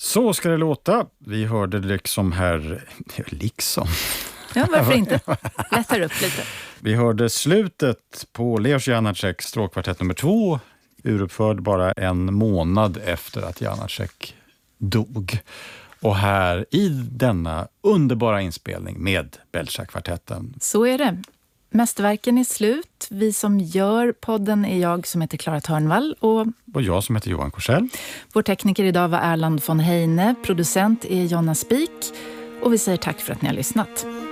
Så ska det låta. Vi hörde liksom här... Liksom... Ja, varför inte? Lättar upp lite. Vi hörde slutet på Leos Janáček stråkkvartett nummer 2, uruppförd bara en månad efter att Janáček dog. Och här i denna underbara inspelning med Belcea-kvartetten. Så är det. Mästerverken är slut. Vi som gör podden är jag som heter Clara Törnvall och jag som heter Johan Korsell. Vår tekniker idag var Erland von Heine, producent är Jonna Spik och vi säger tack för att ni har lyssnat.